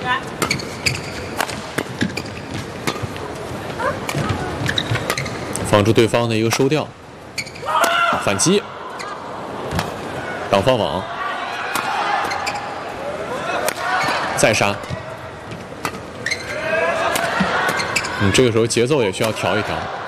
防住对方的一个收吊，反击，挡放网，再杀。这个时候节奏也需要调一调。